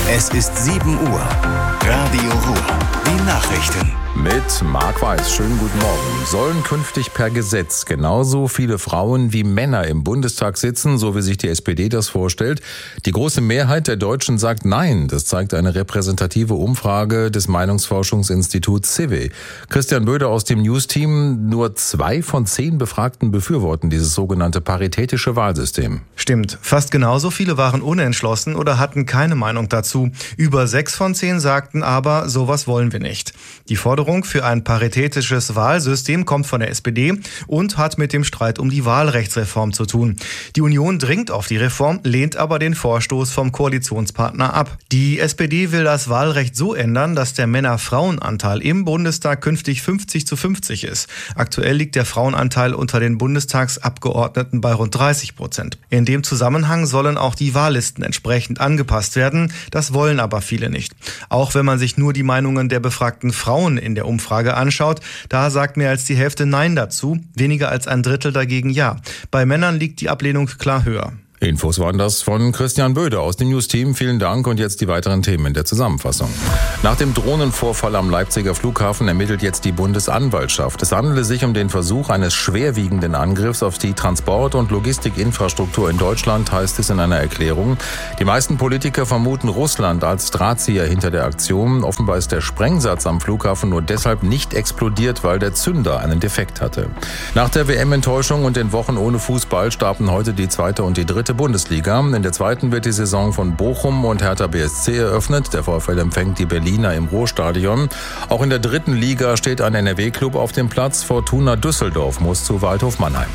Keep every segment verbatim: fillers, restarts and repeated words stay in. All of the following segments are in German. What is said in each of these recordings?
Es ist sieben Uhr. Radio Ruhr. Die Nachrichten. Mit Marc Weiß. Schönen guten Morgen. Sollen künftig per Gesetz genauso viele Frauen wie Männer im Bundestag sitzen, so wie sich die S P D das vorstellt? Die große Mehrheit der Deutschen sagt nein. Das zeigt eine repräsentative Umfrage des Meinungsforschungsinstituts C I V I. Christian Böder aus dem News-Team. Nur zwei von zehn Befragten befürworten dieses sogenannte paritätische Wahlsystem. Stimmt. Fast genauso viele waren unentschlossen oder hatten keine Meinung dazu. Über sechs von zehn sagten aber, sowas wollen wir nicht. Die Forderung für ein paritätisches Wahlsystem kommt von der S P D und hat mit dem Streit um die Wahlrechtsreform zu tun. Die Union dringt auf die Reform, lehnt aber den Vorstoß vom Koalitionspartner ab. Die S P D will das Wahlrecht so ändern, dass der Männer-Frauen-Anteil im Bundestag künftig fünfzig zu fünfzig ist. Aktuell liegt der Frauenanteil unter den Bundestagsabgeordneten bei rund dreißig Prozent. In dem Zusammenhang sollen auch die Wahllisten entsprechend angepasst werden. Das wollen aber viele nicht. Auch wenn man sich nur die Meinungen der befragten Frauen in der Umfrage anschaut, da sagt mehr als die Hälfte Nein dazu, weniger als ein Drittel dagegen Ja. Bei Männern liegt die Ablehnung klar höher. Infos waren das von Christian Böder aus dem News-Team. Vielen Dank und jetzt die weiteren Themen in der Zusammenfassung. Nach dem Drohnenvorfall am Leipziger Flughafen ermittelt jetzt die Bundesanwaltschaft. Es handele sich um den Versuch eines schwerwiegenden Angriffs auf die Transport- und Logistikinfrastruktur in Deutschland, heißt es in einer Erklärung. Die meisten Politiker vermuten Russland als Drahtzieher hinter der Aktion. Offenbar ist der Sprengsatz am Flughafen nur deshalb nicht explodiert, weil der Zünder einen Defekt hatte. Nach der W M-Enttäuschung und den Wochen ohne Fußball starten heute die zweite und die dritte Bundesliga. In der zweiten wird die Saison von Bochum und Hertha B S C eröffnet. Der VfL empfängt die Berliner im Ruhrstadion. Auch in der dritten Liga steht ein N R W-Club auf dem Platz. Fortuna Düsseldorf muss zu Waldhof Mannheim.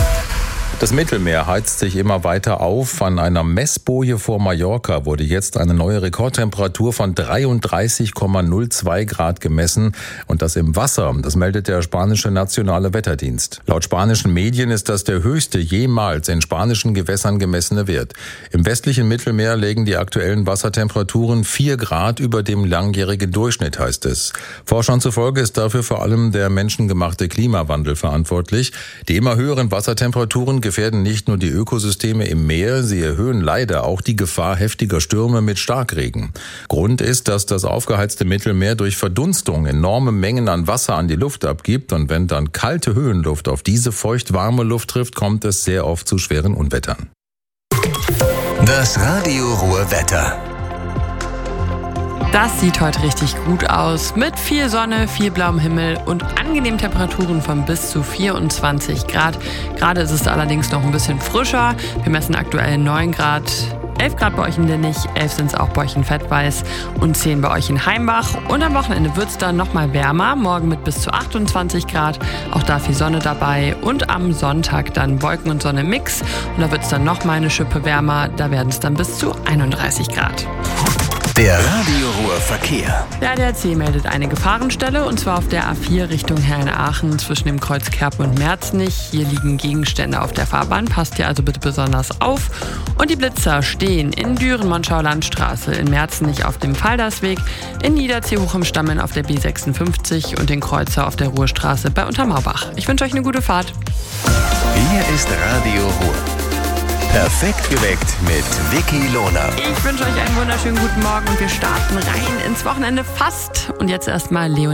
Das Mittelmeer heizt sich immer weiter auf. An einer Messboje vor Mallorca wurde jetzt eine neue Rekordtemperatur von dreiunddreißig Komma null zwei Grad gemessen. Und das im Wasser. Das meldet der spanische Nationale Wetterdienst. Laut spanischen Medien ist das der höchste jemals in spanischen Gewässern gemessene Wert. Im westlichen Mittelmeer liegen die aktuellen Wassertemperaturen vier Grad über dem langjährigen Durchschnitt, heißt es. Forschern zufolge ist dafür vor allem der menschengemachte Klimawandel verantwortlich. Die immer höheren Wassertemperaturen gefährden nicht nur die Ökosysteme im Meer, sie erhöhen leider auch die Gefahr heftiger Stürme mit Starkregen. Grund ist, dass das aufgeheizte Mittelmeer durch Verdunstung enorme Mengen an Wasser an die Luft abgibt und wenn dann kalte Höhenluft auf diese feucht-warme Luft trifft, kommt es sehr oft zu schweren Unwettern. Das Radio Ruhr Wetter. Das sieht heute richtig gut aus, mit viel Sonne, viel blauem Himmel und angenehmen Temperaturen von bis zu vierundzwanzig Grad. Gerade ist es allerdings noch ein bisschen frischer. Wir messen aktuell neun Grad, elf Grad bei euch in Linnich, elf sind es auch bei euch in Fettweiß und zehn bei euch in Heimbach. Und am Wochenende wird es dann nochmal wärmer, morgen mit bis zu achtundzwanzig Grad, auch da viel Sonne dabei. Und am Sonntag dann Wolken und Sonne Mix und da wird es dann nochmal eine Schippe wärmer, da werden es dann bis zu einunddreißig Grad. Der Radio Ruhr Verkehr. Der A D A C meldet eine Gefahrenstelle und zwar auf der A vier Richtung Herne-Aachen zwischen dem Kreuz Kerpen und Merznich. Hier liegen Gegenstände auf der Fahrbahn, passt hier also bitte besonders auf. Und die Blitzer stehen in Düren-Monschau-Landstraße, in Merznich auf dem Faldersweg, in Niederzeh-Hoch im Stammen auf der B sechsundfünfzig und den Kreuzer auf der Ruhrstraße bei Untermaubach. Ich wünsche euch eine gute Fahrt. Hier ist Radio Ruhr. Perfekt geweckt mit Vicky Lohner. Ich wünsche euch einen wunderschönen guten Morgen und wir starten rein ins Wochenende fast. Und jetzt erstmal Leon.